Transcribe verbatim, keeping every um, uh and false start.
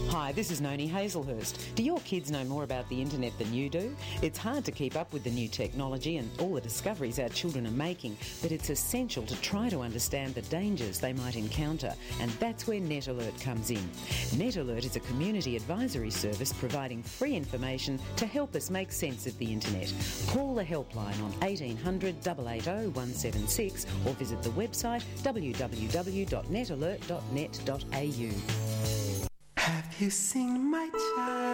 Hi, this is Noni Hazelhurst. Do your kids know more about the internet than you do? It's hard to keep up with the new technology and all the discoveries our children are making, but it's essential to try to understand the dangers they might encounter, and that's where Net Alert comes in. Net Alert is a community advisory service providing free information to help us make sense of the internet. Call the helpline on eighteen hundred, eight eight zero, one seven six or visit the website w w w dot net alert dot net dot a u. Have you seen my child?